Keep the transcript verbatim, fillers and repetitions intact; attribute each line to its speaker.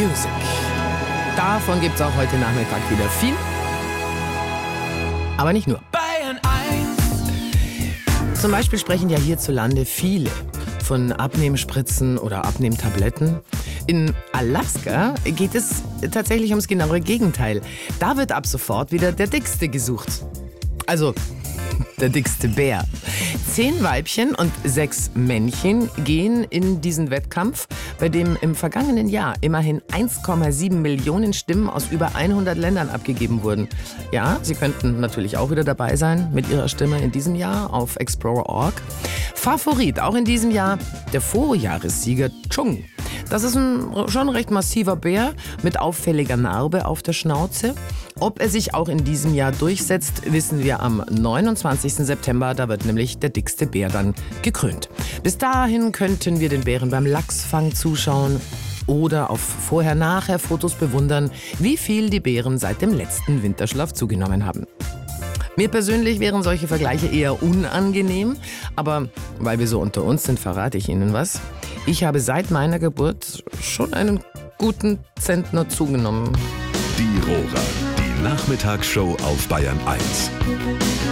Speaker 1: Music. Davon gibt es auch heute Nachmittag wieder viel. Aber nicht nur.
Speaker 2: Bayern eins.
Speaker 1: Zum Beispiel sprechen ja hierzulande viele von Abnehmspritzen oder Abnehmtabletten. In Alaska geht es tatsächlich ums genauere Gegenteil. Da wird ab sofort wieder der Dickste gesucht. Also der dickste Bär. Zehn Weibchen und sechs Männchen gehen in diesen Wettkampf, bei dem im vergangenen Jahr immerhin eins Komma sieben Millionen Stimmen aus über hundert Ländern abgegeben wurden. Ja, Sie könnten natürlich auch wieder dabei sein mit Ihrer Stimme in diesem Jahr auf Explorer Punkt org. Favorit auch in diesem Jahr der Vorjahressieger Chung. Das ist ein schon recht massiver Bär mit auffälliger Narbe auf der Schnauze. Ob er sich auch in diesem Jahr durchsetzt, wissen wir am neunundzwanzigsten September. Da wird nämlich der dickste Bär dann gekrönt. Bis dahin könnten wir den Bären beim Lachsfang zuschauen oder auf Vorher-Nachher-Fotos bewundern, wie viel die Bären seit dem letzten Winterschlaf zugenommen haben. Mir persönlich wären solche Vergleiche eher unangenehm, aber weil wir so unter uns sind, verrate ich Ihnen was. Ich habe seit meiner Geburt schon einen guten Zentner zugenommen.
Speaker 3: Die Rora, die Nachmittagsshow auf Bayern eins.